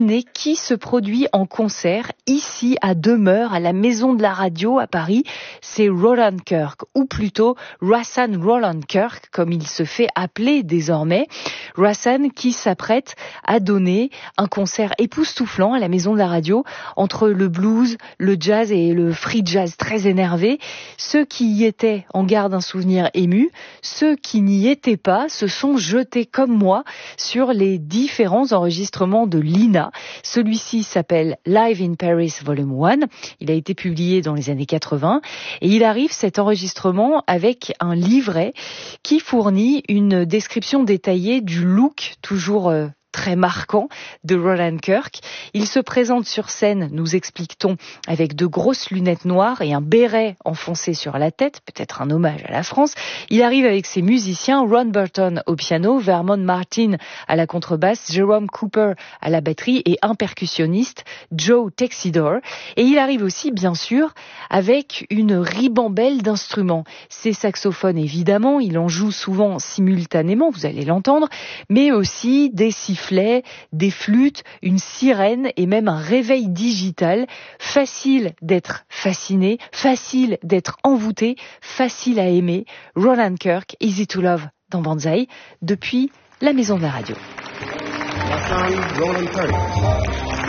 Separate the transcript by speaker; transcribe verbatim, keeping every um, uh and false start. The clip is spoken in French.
Speaker 1: qui se produit en concert ici à Demeure, à la Maison de la Radio à Paris. C'est Roland Kirk, ou plutôt Rahsaan Roland Kirk, comme il se fait appeler désormais. Rahsaan qui s'apprête à donner un concert époustouflant à la Maison de la Radio, entre le blues, le jazz et le free jazz très énervé. Ceux qui y étaient en gardent un souvenir ému. Ceux qui n'y étaient pas se sont jetés comme moi sur les différents enregistrements de Lina. Celui-ci s'appelle Live in Paris Volume un. Il a été publié dans les années quatre-vingts et il arrive cet enregistrement avec un livret qui fournit une description détaillée du look toujours euh, très marquant de Roland Kirk. Il se présente sur scène, nous explique-t-on, avec de grosses lunettes noires et un béret enfoncé sur la tête, peut-être un hommage à la France. Il arrive avec ses musiciens, Ron Burton au piano, Vermont Martin à la contrebasse, Jerome Cooper à la batterie et un percussionniste, Joe Texidor. Et il arrive aussi, bien sûr, avec une ribambelle d'instruments. Ses saxophones, évidemment, il en joue souvent simultanément, vous allez l'entendre, mais aussi des sifflets, des flûtes, une sirène et même un réveil digital. Facile d'être fasciné, facile d'être envoûté, facile à aimer. Roland Kirk, Easy to Love dans Banzai, depuis la Maison de la Radio.
Speaker 2: Roland Kirk.